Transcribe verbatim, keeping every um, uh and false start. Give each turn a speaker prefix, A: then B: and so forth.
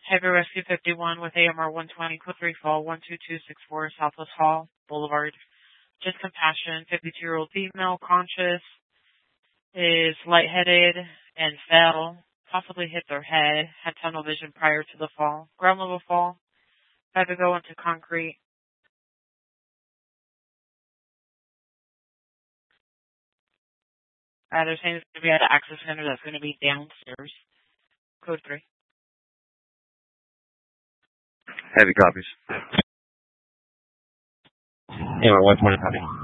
A: Heavy Rescue fifty-one with A M R one twenty, code three fall, one two two six four, Southwest Hall Boulevard. Just compassion, fifty-two-year-old female, conscious, is lightheaded and fell, possibly hit their head, had tunnel vision prior to the fall. Ground level fall, had to go into concrete. Uh, they're saying it's going to be at an access center that's going to be downstairs. Code three.
B: Heavy copies. A M R one twenty copy.